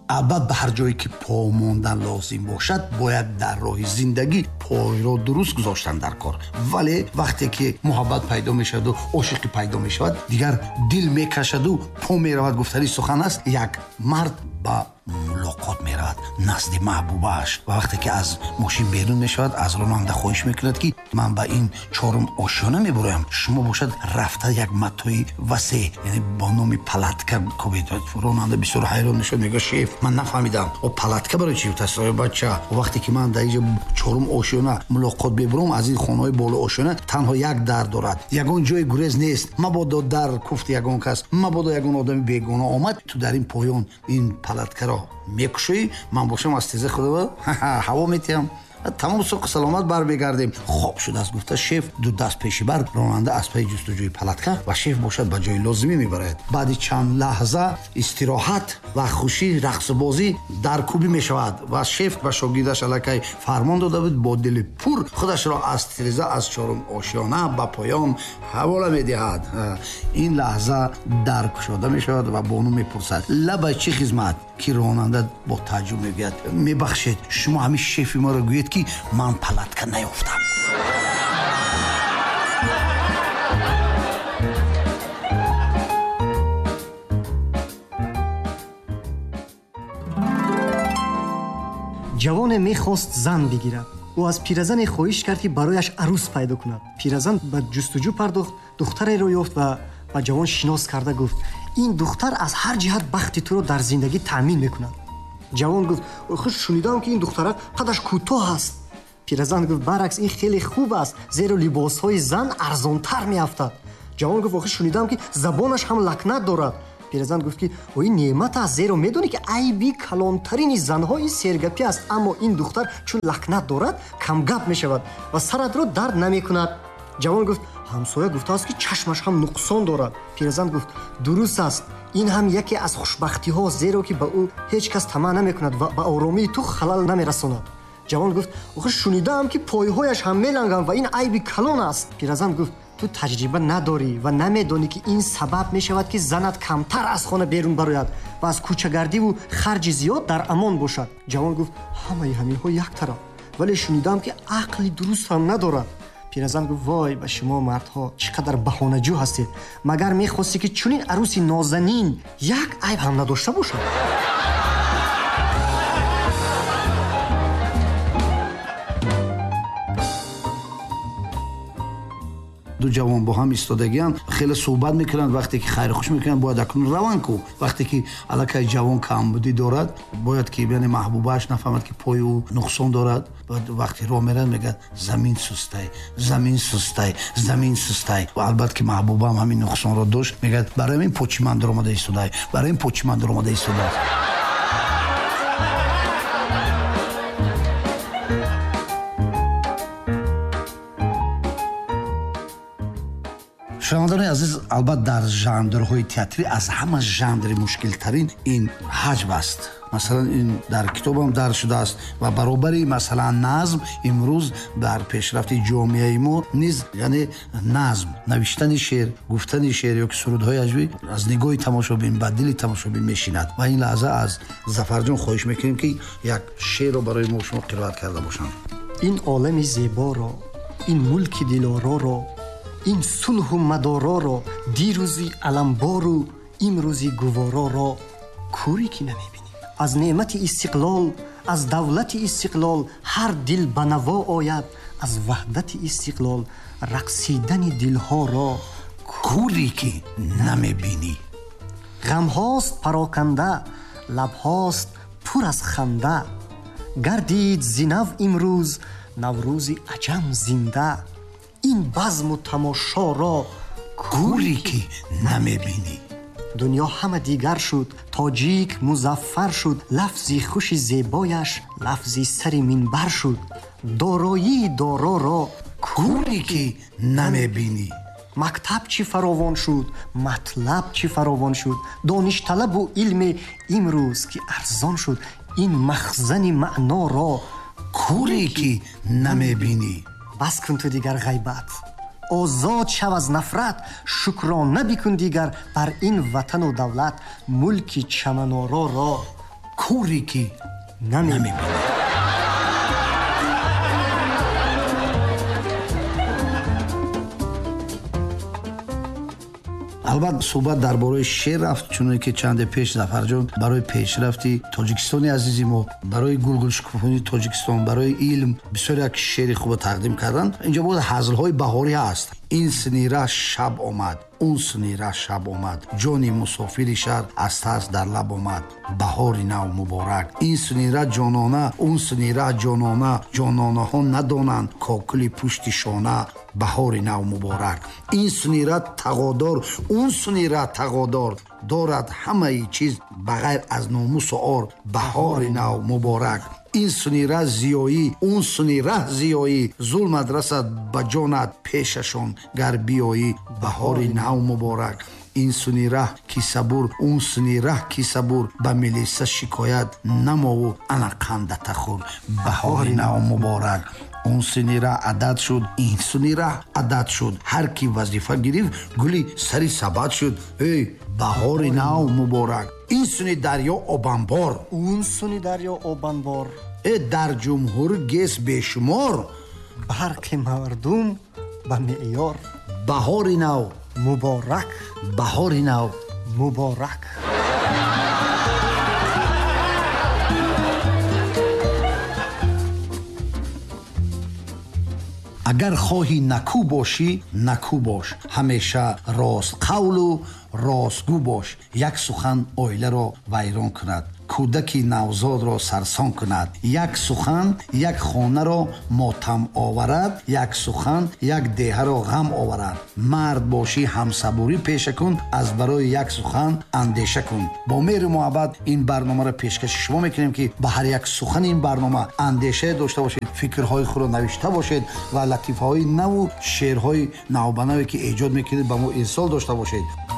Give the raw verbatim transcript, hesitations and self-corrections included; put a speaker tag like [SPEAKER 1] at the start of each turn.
[SPEAKER 1] албатта ба ҳар ҷое ки по мондан лозим бошад бояд дар роҳи зиндагӣ пойро дуруст гузоштан дар кор. вале вақте ки муҳаббат пайдо мешаваду ошиқӣ пайдо мешавад, дигар дил мекашаду по меравад. гуфтани сухан аст, як мард ба мулоқот меравад назди маҳбубааш ва вақте ки аз мошин берун мешавад, аз ронанда хоҳиш мекунад ки ман ба ин чорум ошёна мебураям, шумо бошад рафта як матои васеъ, яъне бо номи палатка кобед. ронанда бисёр ҳайрон мешавад, мега шеф ман нафаҳмидам о палатка барои чӣ бутаст ой бача. вақте ки ман дар инҷа чорум ошёна мулоқот бебурам, аз ин хонаҳои боло ошёна танҳо як дар дорад, ягон ҷои гурез нест. мабодо дар куфти ягон кас, мабодо ягон одами бегона омад, ту дар ин поён ин палаткаро мекушоӣ, ман бошам аз теза худова ҳаво метиҳам, тамом суқи саломат бармегардем. хоб шудааст, гуфта шеф ду даст пеши бар ронанда аз паи ҷустуҷӯи палатка ва шеф бошад ба ҷои лозимӣ мебарад. баъди чанд лаҳза истироҳат ва хушӣ рақсубозӣ даркӯбӣ мешавад ва шеф ба шогирдаш аллакай фармон дода буд бо дили пур худашро аз тиреза аз чорум ошёна ба поён ҳавола медиҳад. ин лаҳза даркушода мешавад ва бонӯ мепурсад лабай чӣ хизмат, ки ронанда бо тааҷҷуб мегӯяд мебахшед, шумо ҳамин шефи моро гӯед ки ман палатка наёфтам.
[SPEAKER 2] ҷавоне мехост зан бигирад. ӯ аз пиразане хоҳиш кард ки барояш арӯс пайдо кунад. пиразан ба ҷустуҷӯ пардохт, духтареро ёфт ва ба ҷавон шинос карда гуфт: ин духтар аз ҳар ҷиҳат бахти туро дар зиндагӣ таъмин мекунад. ҷавон гуфт: хуш шунидам ки ин духтарак қадаш кӯтоҳ аст. пиразан гуфт: баръакс, ин хеле хуб аст, зеро либосҳои зан арзонтар меафтад. ҷавон гуфт: охир шунидам ки забонаш ҳам лакнат дорад. пиразан гуфт ки о ин неъмат аст, зеро медонӣ ки айби калонтарини занҳо ин сергапӣ аст, аммо ин духтар чун лакнат дорад камгап мешавад ва саратро дард намекунад. ҷавон гуфт: ҳамсоя гуфтааст ки чашмаш ҳам нуқсон дорад. пиразан гуфт: дуруст аст, ин ҳам яке аз хушбахтиҳо, зеро ки ба ӯ ҳеҷ кас тамаъ намекунад ва ба оромии ту халал намерасонад. ҷавон гуфт: охир шунидаам ки пойҳояш ҳам меланганд ва ин айби калон аст. пиразан гуфт: ту таҷриба надорӣ ва намедонӣ ки ин сабаб мешавад ки занат камтар аз хона берун барояд ва аз кӯчагардиву харҷи зиёд дар амон бошад. ҷавон гуфт: ҳамаи ҳаминҳо як тараф, вале шунидам ки ақли дуруст ҳам надорад. пиразан гуфт: вой ба шумо мардҳо, чӣ қадар баҳонаҷӯ ҳастед. магар мехостӣ ки чунин арӯси нозанин як айб ҳам надошта бошад?
[SPEAKER 1] ду ҷавон бо ҳам истодагианд, хеле суҳбат мекунанд. вақте ки хайрухуш мекунанд, бояд акнун раванд ку. вақте ки аллакай ҷавон камбудӣ дорад, бояд ки яъне маҳбубааш нафаҳмад ки пои ӯ нуқсон дорад. вақте роҳ мерад мегӯяд замин сустай, замин сустай, замин сустай. албатта ки маҳбубам ҳамин нуқсонро дошт, мегӯяд барои ин почи ман даромада истодай, барои ин почи ман даромада истодай. шунавандарони азиз, албатта дар жанрҳои театрӣ аз ҳама жанри мушкилтарин ин ҳаҷв аст. масалан ин дар китобам дарс шудааст ва баробари масалан назм имрӯз дар пешрафти ҷомеаи мо низ, яъне назм, навиштани шеър, гуфтани шеър ё ки сурудҳои ҳаҷвӣ аз нигоҳи тамошобин ба дили тамошобин мешинад. ва ин лаҳза аз Зафарҷон хоҳиш мекунем ки як шеърро барои мо шумо қироат карда бошанд.
[SPEAKER 2] ин олами зеборо, ин мулки дилороро, ин сулҳу мадороро, дирӯзи аламбору имрӯзи гувороро кӯре ки намебинӣ. аз неъмати истиқлол, аз давлати истиқлол ҳар дил ба наво ояд, аз ваҳдати истиқлол рақсидани дилҳоро
[SPEAKER 1] кӯре ки намебинӣ.
[SPEAKER 2] ғамҳост пароканда, лабҳост пур аз ханда, гардид зинав имрӯз наврӯзи аҷам зинда. ин базму тамошоро
[SPEAKER 1] кӯре ки намебинӣ.
[SPEAKER 2] дунё ҳама дигар шуд, тоҷик музаффар шуд, лафзи хуши зебояш лафзи сари минбар шуд. дороии дороро
[SPEAKER 1] кӯре ки намебинӣ.
[SPEAKER 2] мактаб чӣ фаровон шуд, матлаб чӣ фаровон шуд, доништалабу илме имрӯз ки арзон шуд. ин махзани маъноро
[SPEAKER 1] кӯре ки намебинӣ.
[SPEAKER 2] бас кун ту дигар ғайбат, озод шав аз нафрат, шукрона бикун дигар бар ин ватану давлат. мулки чаманороро
[SPEAKER 1] куре ки намебинад. албатта суҳбат дар бораи шеър рафт, чуноне ки чанде пеш Зафарҷон барои пешрафти тоҷикистони азизи мо, барои гулгулшукуфони Тоҷикистон, барои илм бисёр як шеъри хубро тақдим карданд. Инҷо боз ҳазлҳои баҳорӣ ҳаст. ин синира шаб омад, он синира шаб омад, ҷони мусофири шаҳр аз тарс дар лаб омад, баҳори нав муборак. ин синира ҷонона, он синира ҷонона, ҷононаҳо надонанд кокули пушти шона, баҳори нав муборак. ин синира тағодор, он синира тағодор, дорад ҳамаи чиз ба ғайр аз номусу ор, баҳори нав муборак. ин сунира зиёӣ, он сунира зиёӣ, зулмат расад ба ҷонат пешашон гар биёӣ, баҳори нав муборак. ин сунира ки сабур, он сунира ки сабур, ба милиса шикоят намову ана қандата хур, баҳори нав муборак. он сунира адад шуд, ин сунира адад шуд, ҳар ки вазифа гирифт гули сари сабад шуд, эй баҳори нав муборак. ин суни дарё обанбор,
[SPEAKER 2] он суни дарё обанбор,
[SPEAKER 1] э дар ҷумҳур гес бешумор,
[SPEAKER 2] барқи мардум ба меъёр,
[SPEAKER 1] баҳори нав
[SPEAKER 2] муборак,
[SPEAKER 1] баҳори нав
[SPEAKER 2] муборак.
[SPEAKER 1] агар хоҳӣ накӯ бошӣ, накӯ бош, ҳамеша ростқавлу ростгӯ бош. як сухан оиларо вайрон кунад, кӯдаки навзодро сарсон кунад. як сухан як хонаро мотам оварад, як сухан як деҳаро ғам оварад. мард бошӣ ҳамсабурӣ пеша кун, аз барои як сухан андеша кун. бо меҳру муҳаббат ин барномаро пешкаши шумо мекунем ки ба ҳар як сухани ин барнома андешае дошта бошед, фикрҳои худро навишта бошед ва латифаҳои наву шеърҳои навбанаве ки эҷод мекунед ба мо ирсол дошта бошед.